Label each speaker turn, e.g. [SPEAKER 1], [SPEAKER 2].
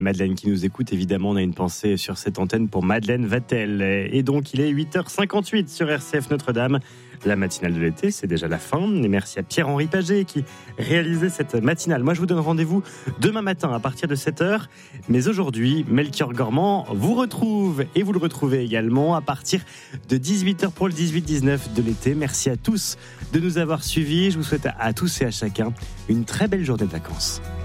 [SPEAKER 1] Madeleine qui nous écoute, évidemment, on a une pensée sur cette antenne pour Madeleine Vatel. Et donc, il est 8h58 sur RCF Notre-Dame. La matinale de l'été, c'est déjà la fin. Et merci à Pierre-Henri Paget qui réalisait cette matinale. Moi, je vous donne rendez-vous demain matin à partir de 7h. Mais aujourd'hui, Melchior Gormand vous retrouve et vous le retrouvez également à partir de 18h pour le 18-19 de l'été. Merci à tous de nous avoir suivis. Je vous souhaite à tous et à chacun une très belle journée de vacances.